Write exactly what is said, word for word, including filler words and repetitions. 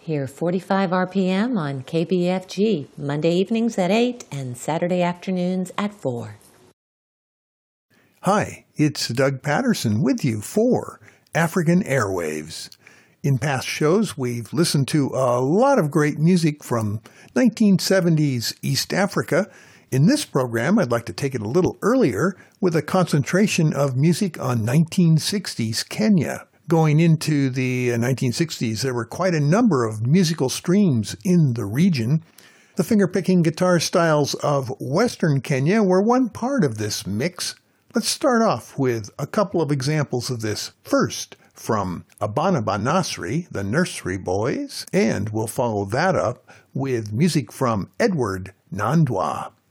Here forty-five R P M on K B F G, Monday evenings at eight and Saturday afternoons at four. Hi, it's Doug Patterson with you for African Airwaves. In past shows, we've listened to a lot of great music from nineteen seventies East Africa. In this program, I'd like to take it a little earlier with a concentration of music on nineteen sixties Kenya. Going into the nineteen sixties, there were quite a number of musical streams in the region. The finger-picking guitar styles of Western Kenya were one part of this mix. Let's start off with a couple of examples of this. First, from Abana Banasri, the Nursery Boys, and we'll follow that up with music from Edward Nandwa.